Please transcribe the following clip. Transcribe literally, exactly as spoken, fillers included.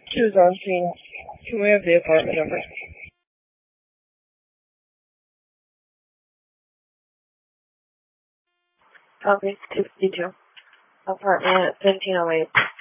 She was on scene. Can we have the apartment number? Copy, two fifty-two. Apartment fifteen oh eight.